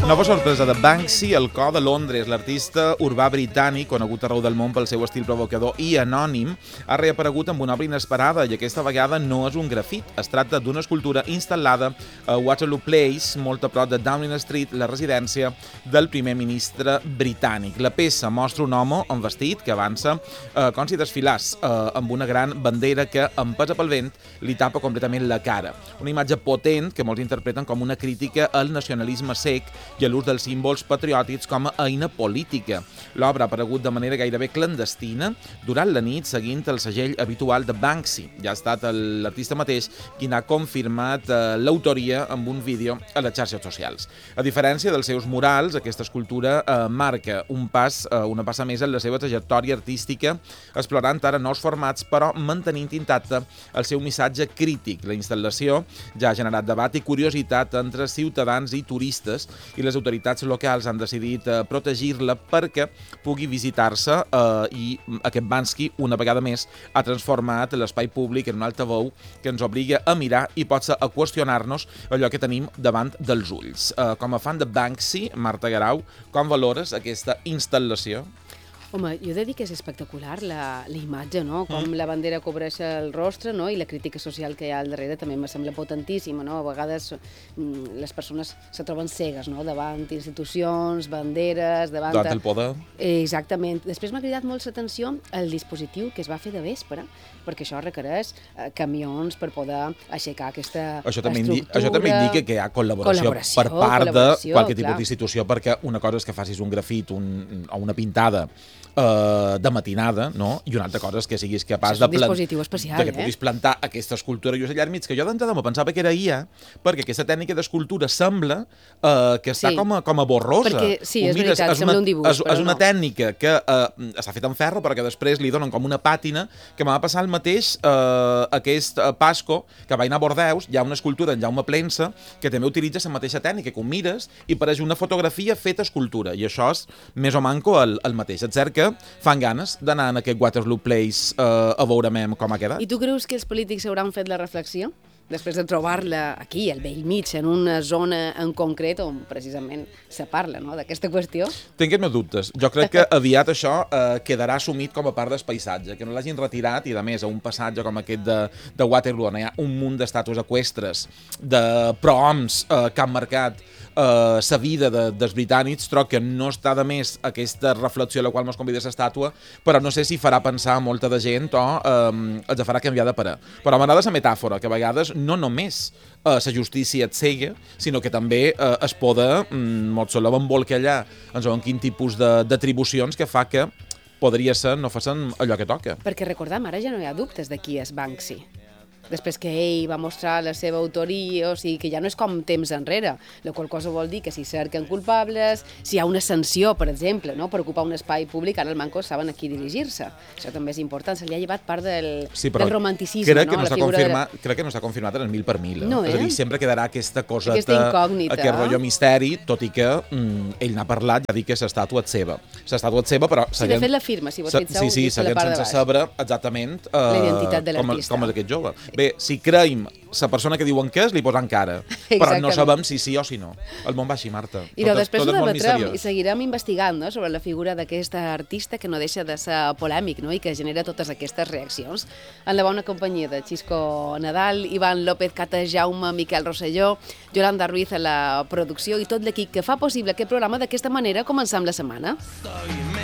Nova sorpresa de Banksy, el cor de Londres. L'artista urbà britànic, conegut arreu del món pel seu estil provocador i anònim, ha reaparegut amb una obra inesperada i aquesta vegada no és un grafit. Es tracta d'una escultura instal·lada a Waterloo Place, molt a prop de Downing Street, la residència del primer ministre britànic. La peça mostra un home amb vestit que avança com si desfilàs amb una gran bandera que, empesa pel vent, li tapa completament la cara. Una imatge potent que molts interpreten com una crítica al nacionalisme sec i a l'ús dels símbols patriòtics com a eina política. L'obra ha aparegut de manera gairebé clandestina durant la nit, seguint el segell habitual de Banksy. Ja ha estat l'artista mateix qui n'ha confirmat l'autoria amb un vídeo a les xarxes socials. A diferència dels seus murals, aquesta escultura marca una passa més en la seva trajectòria artística, explorant ara nous formats, però mantenint intacte el seu missatge crític. La instal·lació ja ha generat debat i curiositat entre ciutadans i turistes, i les autoritats locals han decidit protegir-la perquè pugui visitar-se i aquest Banksy, una vegada més, ha transformat l'espai públic en un altaveu que ens obliga a mirar i potser a qüestionar-nos allò que tenim davant dels ulls. Com a fan de Banksy, Marta Garau, com valores aquesta instal·lació? Home, jo he de dir que és espectacular la imatge, no? Com la bandera cobreix el rostre, no? I la crítica social que hi ha al darrere també me sembla potentíssima, no? A vegades les persones se troben cegues, no? Davant institucions, banderes, davant el poder. Exactament. Després m'ha cridat molt l'atenció el dispositiu que es va fer de vespre, perquè això requereix camions per poder aixecar aquesta estructura. Això també indica que hi ha col·laboració per part de qualsevol tipus d'institució, perquè una cosa és que facis un grafit o una pintada de matinada, no? I una altra cosa és que siguis capaç de que puguis plantar aquesta escultura just allà al mig, que jo d'entrada me pensava que era IA, perquè aquesta tècnica d'escultura sembla que està com a borrosa. Perquè, sí, és veritat, sembla un dibuix, és una tècnica que està feta en ferro, però que després li donen com una pàtina, que m'ha passat el mateix aquest Pasco, que va anar a Bordeus, hi ha una escultura en Jaume Plensa, que també utilitza la mateixa tècnica, que ho mires i pareix una fotografia feta escultura, i això és més o manco el mateix. És cert que fan ganes d'anar en aquest Waterloo Place a veure com ha quedat. I tu creus que els polítics hauran fet la reflexió? Després de trobar-la aquí, al bell mig, en una zona en concret on precisament se parla, no?, d'aquesta qüestió? Tinc els meus dubtes. Jo crec que aviat això quedarà assumit com a part del paisatge, que no l'hagin retirat, i a més a un passatge com aquest de Waterloo, on hi ha un munt d'estàtues eqüestres, de prohoms que han marcat la vida dels britànics, troc que no està de més aquesta reflexió a la qual ens convida l'estàtua, però no sé si farà pensar molta de gent o els farà canviar de parer. Però m'agrada la metàfora, que a vegades no només la justícia et cega, sinó que també es poda, molt solem embolcallar en quin tipus d'atribucions que fa que podria ser no facin allò que toca. Perquè recordem, ara ja no hi ha dubtes de qui és Banksy. Després que ell va mostrar la seva autoria, o sigui que ja no és com temps enrere, la qual cosa vol dir que si cerquen culpables, si hi ha una sanció, per exemple, no?, per ocupar un espai públic, ara el manco saben a qui dirigir-se. Això també és important, se li ha llevat part del romanticisme. Crec que no està confirmat en el 1000 per 1000. No, és a dir, sempre quedarà aquesta coseta, aquesta incògnita, aquest rotllo misteri, tot i que ell n'ha parlat, ja dic que l'estàtua és seva. L'estàtua és seva, però... Sí, de fet la firma, si vols fixeu, sí, seguint sense saber exactament la identitat de l'artista. Com és aquest jove. Bé, si creiem la persona que diuen que és, li posen cara. Però no sabem si sí o si no. El món va així, Marta. I després ho debatrem i seguirem investigant, no?, sobre la figura d'aquesta artista que no deixa de ser polèmic, no?, i que genera totes aquestes reaccions. En la bona companyia de Xisco Nadal, Ivan López, Cata Jaume, Miquel Rosselló, Yolanda Ruiz a la producció i tot l'equip que fa possible aquest programa d'aquesta manera començam la setmana.